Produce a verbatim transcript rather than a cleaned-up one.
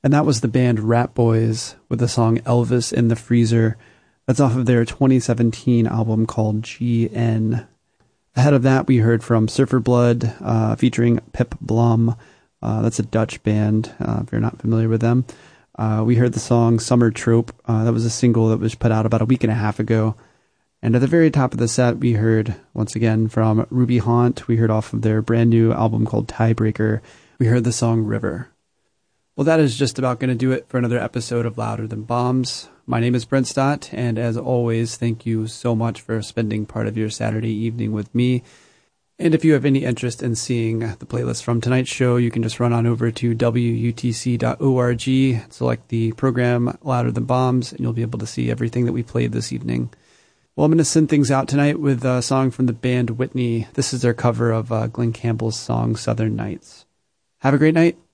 And that was the band Rat Boys with the song Elvis in the Freezer. That's off of their twenty seventeen album called G N. Ahead of that, we heard from Surfer Blood uh, featuring Pip Blom. Uh, that's a Dutch band, uh, if you're not familiar with them. Uh, we heard the song Summer Trope. Uh, that was a single that was put out about a week and a half ago. And at the very top of the set, we heard, once again, from Ruby Haunt. We heard off of their brand new album called Tiebreaker. We heard the song River. Well, that is just about going to do it for another episode of Louder Than Bombs. My name is Brent Stott, and as always, thank you so much for spending part of your Saturday evening with me. And if you have any interest in seeing the playlist from tonight's show, you can just run on over to W U T C dot org, select the program Louder Than Bombs, and you'll be able to see everything that we played this evening. Well, I'm going to send things out tonight with a song from the band Whitney. This is their cover of uh, Glenn Campbell's song Southern Nights. Have a great night.